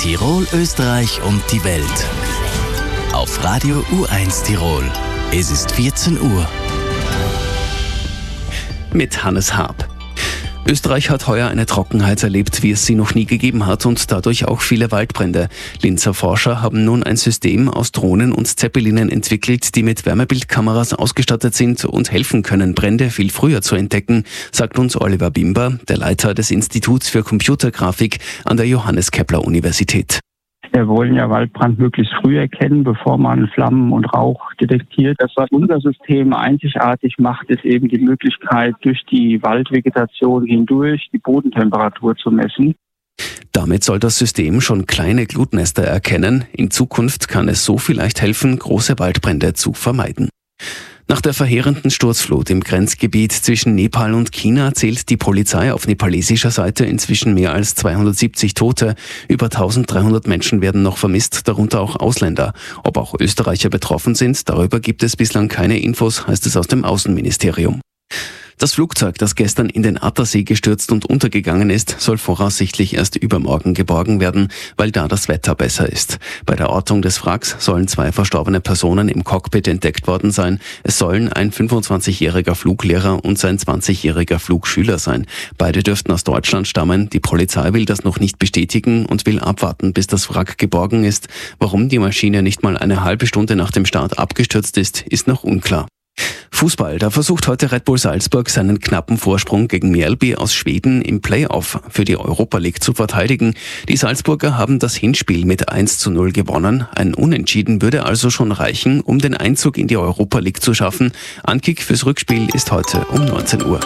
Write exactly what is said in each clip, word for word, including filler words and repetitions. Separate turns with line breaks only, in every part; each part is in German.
Tirol, Österreich und die Welt. Auf Radio U eins Tirol. Es ist vierzehn Uhr.
Mit Hannes Haab. Österreich hat heuer eine Trockenheit erlebt, wie es sie noch nie gegeben hat, und dadurch auch viele Waldbrände. Linzer Forscher haben nun ein System aus Drohnen und Zeppelinen entwickelt, die mit Wärmebildkameras ausgestattet sind und helfen können, Brände viel früher zu entdecken, sagt uns Oliver Bimber, der Leiter des Instituts für Computergrafik an der Johannes Kepler Universität.
Wir wollen ja Waldbrand möglichst früh erkennen, bevor man Flammen und Rauch detektiert. Das, was unser System einzigartig macht, ist eben die Möglichkeit, durch die Waldvegetation hindurch die Bodentemperatur zu messen.
Damit soll das System schon kleine Glutnester erkennen. In Zukunft kann es so vielleicht helfen, große Waldbrände zu vermeiden. Nach der verheerenden Sturzflut im Grenzgebiet zwischen Nepal und China zählt die Polizei auf nepalesischer Seite inzwischen mehr als zweihundertsiebzig Tote. Über eintausenddreihundert Menschen werden noch vermisst, darunter auch Ausländer. Ob auch Österreicher betroffen sind, darüber gibt es bislang keine Infos, heißt es aus dem Außenministerium. Das Flugzeug, das gestern in den Attersee gestürzt und untergegangen ist, soll voraussichtlich erst übermorgen geborgen werden, weil da das Wetter besser ist. Bei der Ortung des Wracks sollen zwei verstorbene Personen im Cockpit entdeckt worden sein. Es sollen ein fünfundzwanzigjähriger Fluglehrer und sein zwanzigjähriger Flugschüler sein. Beide dürften aus Deutschland stammen. Die Polizei will das noch nicht bestätigen und will abwarten, bis das Wrack geborgen ist. Warum die Maschine nicht mal eine halbe Stunde nach dem Start abgestürzt ist, ist noch unklar. Fußball, da versucht heute Red Bull Salzburg seinen knappen Vorsprung gegen Mjällby aus Schweden im Playoff für die Europa League zu verteidigen. Die Salzburger haben das Hinspiel mit eins zu null gewonnen. Ein Unentschieden würde also schon reichen, um den Einzug in die Europa League zu schaffen. Ankick fürs Rückspiel ist heute um neunzehn Uhr.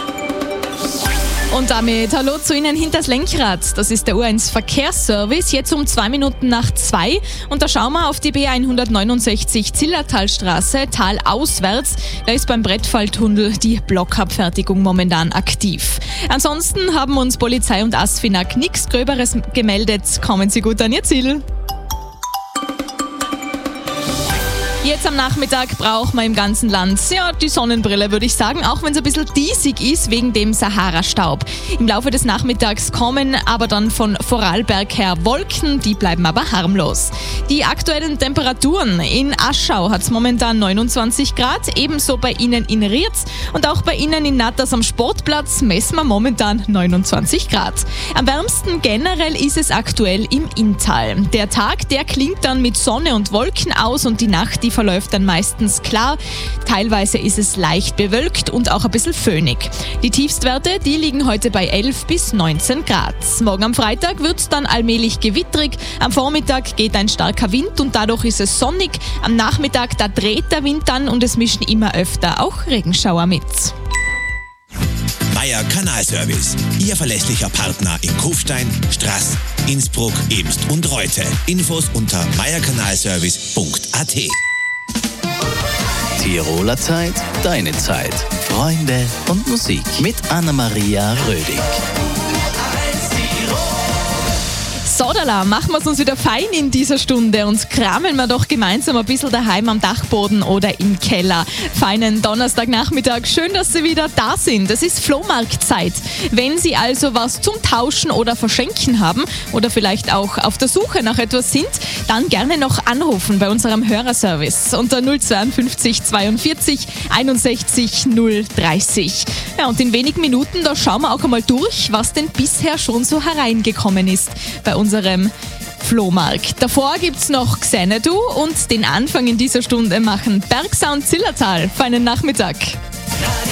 Und damit hallo zu Ihnen hinters Lenkrad. Das ist der U eins Verkehrsservice, jetzt um zwei Minuten nach zwei. Und da schauen wir auf die B hundertneunundsechzig Zillertalstraße, talauswärts. Da ist beim Brettfalltunnel die Blockabfertigung momentan aktiv. Ansonsten haben uns Polizei und ASFINAG nichts Gröberes gemeldet. Kommen Sie gut an Ihr Ziel. Jetzt am Nachmittag braucht man im ganzen Land ja, die Sonnenbrille, würde ich sagen, auch wenn es ein bisschen diesig ist wegen dem Sahara-Staub. Im Laufe des Nachmittags kommen aber dann von Vorarlberg her Wolken, die bleiben aber harmlos. Die aktuellen Temperaturen: in Aschau hat es momentan neunundzwanzig Grad, ebenso bei Ihnen in Rietz und auch bei Ihnen in Natters am Sportplatz messen wir momentan neunundzwanzig Grad. Am wärmsten generell ist es aktuell im Inntal. Der Tag, der klingt dann mit Sonne und Wolken aus und die Nacht, die verläuft dann meistens klar. Teilweise ist es leicht bewölkt und auch ein bisschen föhnig. Die Tiefstwerte, die liegen heute bei elf bis neunzehn Grad. Morgen am Freitag wird es dann allmählich gewittrig. Am Vormittag geht ein starker Wind und dadurch ist es sonnig. Am Nachmittag, da dreht der Wind dann und es mischen immer öfter auch Regenschauer mit.
Meier Kanalservice, Ihr verlässlicher Partner in Kufstein, Straß, Innsbruck, Ebst und Reute. Infos unter meierkanalservice punkt a t.
Tiroler Zeit, deine Zeit. Freunde und Musik mit Anna-Maria Rödig.
Sodala, machen wir es uns wieder fein in dieser Stunde und kramen wir doch gemeinsam ein bisschen daheim am Dachboden oder im Keller. Feinen Donnerstagnachmittag, schön, dass Sie wieder da sind. Es ist Flohmarktzeit. Wenn Sie also was zum Tauschen oder Verschenken haben oder vielleicht auch auf der Suche nach etwas sind, dann gerne noch anrufen bei unserem Hörerservice unter null zweiundfünfzig zweiundvierzig einundsechzig null dreißig. Ja, und in wenigen Minuten, da schauen wir auch einmal durch, was denn bisher schon so hereingekommen ist bei uns. unserem Flohmarkt. Davor gibt's noch Xanadu und den Anfang in dieser Stunde machen Bergsound Zillertal. Feinen Nachmittag.